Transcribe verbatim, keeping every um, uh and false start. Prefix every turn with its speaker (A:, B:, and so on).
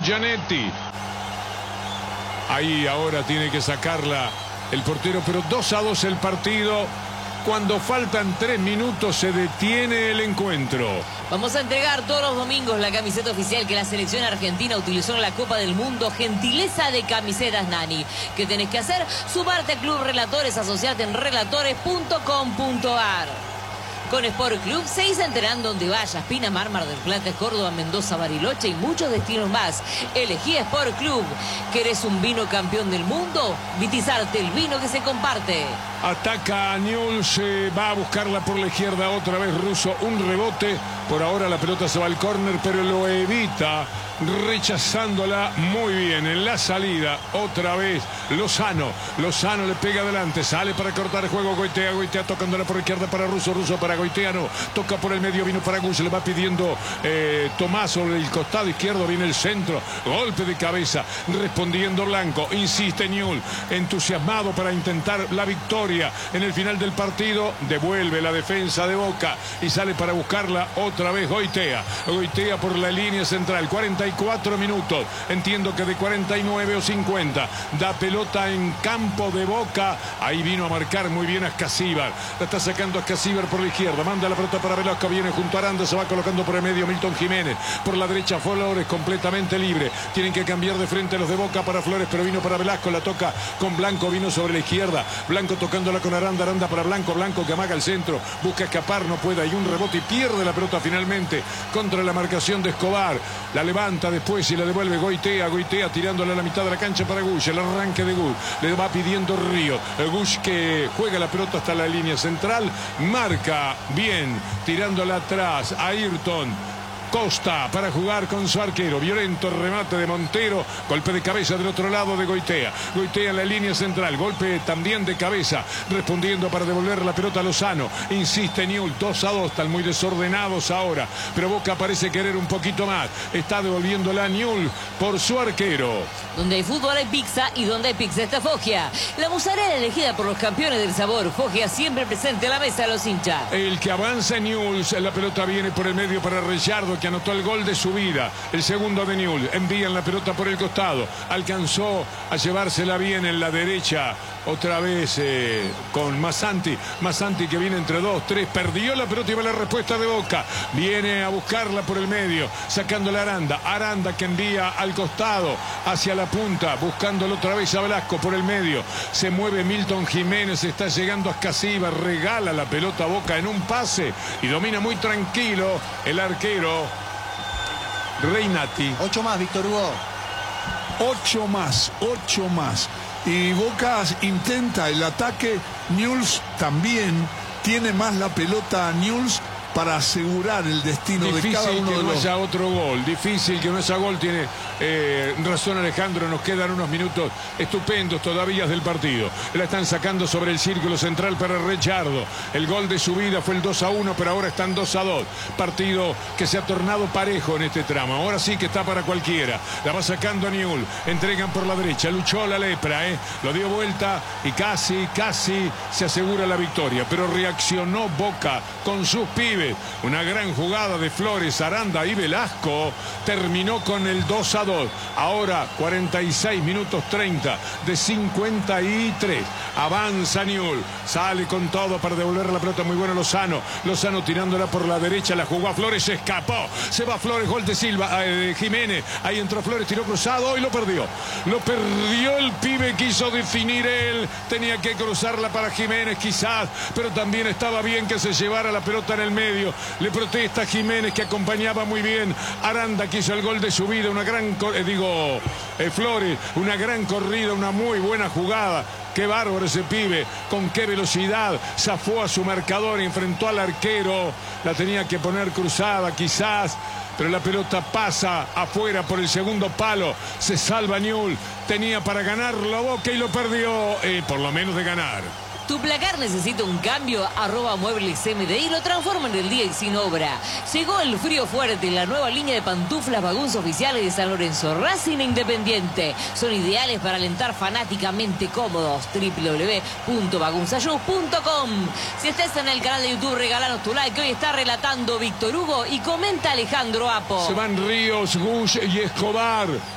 A: Gianetti. Ahí ahora tiene que sacarla el portero, pero dos a dos el partido. Cuando faltan tres minutos se detiene el encuentro.
B: Vamos a entregar todos los domingos la camiseta oficial que la selección argentina utilizó en la Copa del Mundo. Gentileza de Camisetas Nani. ¿Qué tenés que hacer? Sumarte al Club Relatores, asociarte en relatores punto com punto ar. Con Sport Club, seis enterán donde vayas. Pinamar, Mar del Plata, Córdoba, Mendoza, Bariloche y muchos destinos más. Elegí Sport Club. ¿Querés un vino campeón del mundo? Vitizarte, el vino que se comparte.
A: Ataca a Newell's, se va a buscarla por la izquierda otra vez Russo, un rebote. Por ahora la pelota se va al córner, pero lo evita, rechazándola muy bien en la salida. Otra vez Lozano, Lozano le pega adelante, sale para cortar el juego Goitea, Goitea tocándola por la izquierda para Russo, Russo para Goiteano, toca por el medio, vino para Gus, le va pidiendo eh, Tomás sobre el costado izquierdo, viene el centro, golpe de cabeza, respondiendo Blanco, insiste Newell's, entusiasmado para intentar la victoria en el final del partido, devuelve la defensa de Boca y sale para buscarla otra vez Goitea, Goitea por la línea central, cuarenta y cuatro minutos, entiendo que de cuarenta y nueve o cincuenta, da pelota en campo de Boca, ahí vino a marcar muy bien a Ascasíbar, la está sacando Ascasíbar por la izquierda, manda la pelota para Velasco, viene junto a Aranda, se va colocando por el medio Milton Jiménez, por la derecha Flores completamente libre, tienen que cambiar de frente los de Boca para Flores, pero vino para Velasco, la toca con Blanco, vino sobre la izquierda, Blanco tocándola con Aranda, Aranda para Blanco, Blanco que amaga el centro, busca escapar, no puede, hay un rebote y pierde la pelota finalmente contra la marcación de Escobar, la levanta después y la devuelve Goitea, Goitea tirándole a la mitad de la cancha para Gush, el arranque de Gush, le va pidiendo Río, Gush que juega la pelota hasta la línea central, marca bien, tirándola atrás, Ayrton, Costa para jugar con su arquero, violento remate de Montero, golpe de cabeza del otro lado de Goitea, Goitea en la línea central, golpe también de cabeza, respondiendo para devolver la pelota a Lozano, insiste Newell's, dos a dos, están muy desordenados ahora, pero Boca parece querer un poquito más, está devolviéndola a Newell's por su arquero.
B: Donde hay fútbol hay pizza y donde hay pizza está Foggia, la mozzarella elegida por los campeones del sabor. Foggia siempre presente a la mesa de los hinchas.
A: El que avanza en Newell's, la pelota viene por el medio para Rellardo, que anotó el gol de su vida, el segundo de Newell's, envían la pelota por el costado, alcanzó a llevársela bien en la derecha, otra vez eh, con Massanti, Massanti que viene entre dos, tres, perdió la pelota y va la respuesta de Boca, viene a buscarla por el medio, sacándole a Aranda, Aranda que envía al costado, hacia la punta, buscándolo otra vez a Velasco por el medio, se mueve Milton Jiménez, está llegando a Ascasíbar, regala la pelota a Boca en un pase y domina muy tranquilo el arquero Reinati.
C: Ocho más, Víctor Hugo.
D: Ocho más, ocho más. Y Boca intenta el ataque. Newell's también tiene más la pelota a Newell's para asegurar el destino
A: difícil
D: de cada uno
A: que
D: de
A: no
D: los...
A: haya otro gol, difícil que no haya gol, tiene eh, razón Alejandro, nos quedan unos minutos estupendos todavía del partido, la están sacando sobre el círculo central para Rellardo, el gol de su vida fue el dos a uno, pero ahora están dos a dos, partido que se ha tornado parejo en este tramo, ahora sí que está para cualquiera, la va sacando Newell's, entregan por la derecha, luchó la lepra, eh, lo dio vuelta y casi, casi se asegura la victoria, pero reaccionó Boca con sus pibes. Una gran jugada de Flores, Aranda y Velasco terminó con el dos a dos. Ahora cuarenta y seis minutos treinta de cincuenta y tres. Avanza Newell's, sale con todo para devolver la pelota. Muy bueno Lozano. Lozano tirándola por la derecha, la jugó a Flores, se escapó. Se va Flores, gol de Silva, eh, de Jiménez. Ahí entró Flores, tiró cruzado y lo perdió. Lo perdió el pibe, quiso definir él. Tenía que cruzarla para Jiménez quizás, pero también estaba bien que se llevara la pelota en el medio. Le protesta Jiménez que acompañaba muy bien. Aranda que hizo el gol de su vida, una gran, eh, digo, eh, Flores, una gran corrida, una muy buena jugada. Qué bárbaro ese pibe, con qué velocidad, zafó a su marcador, enfrentó al arquero, la tenía que poner cruzada quizás, pero la pelota pasa afuera por el segundo palo, se salva Newell's, tenía para ganarlo Boca y lo perdió, eh, por lo menos de ganar.
B: Tu placar necesita un cambio, arroba Muebles M D y lo transforma en el día y sin obra. Llegó el frío fuerte, la nueva línea de pantuflas Bagunza oficiales de San Lorenzo, Racing Independiente. Son ideales para alentar fanáticamente cómodos. doble u doble u doble u punto bagunza shoes punto com. Si estás en el canal de YouTube, regalanos tu like. Hoy está relatando Víctor Hugo y comenta Alejandro Apo.
A: Se van Ríos, Gush y Escobar.